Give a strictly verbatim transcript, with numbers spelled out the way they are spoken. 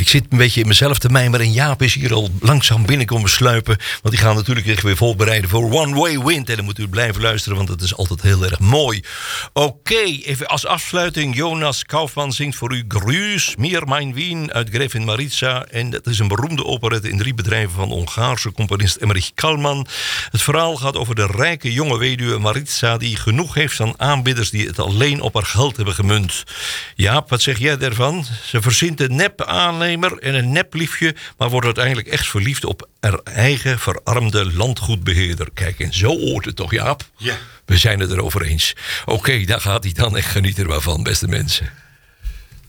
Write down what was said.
zit een beetje in mezelf te mijmeren. En Jaap is hier al langzaam binnenkomen sluipen. Want die gaan natuurlijk echt weer voorbereiden voor One Way Wind. En dan moet u blijven luisteren, want het is altijd heel erg mooi. Oké, okay, even als afsluiting. Jonas Kaufmann zingt voor u Grüß mir mein Wien uit Gräfin Maritza. En dat is een beroemde operette in drie bedrijven van Hongaarse componist Emmerich Kallman. Het verhaal gaat over de rijke jonge weduwe Maritza die genoeg heeft aan aanbidders die het alleen op haar geld hebben gemunt. Jaap, wat zeg jij daarvan? Ze verzint een nep-aannemer en een nep-liefje, maar wordt uiteindelijk echt verliefd op haar eigen verarmde landgoedbeheerder. Kijk, en zo hoort het toch, Jaap? Ja. We zijn het erover eens. Oké, okay, daar gaat hij dan echt genieten waarvan, beste mensen.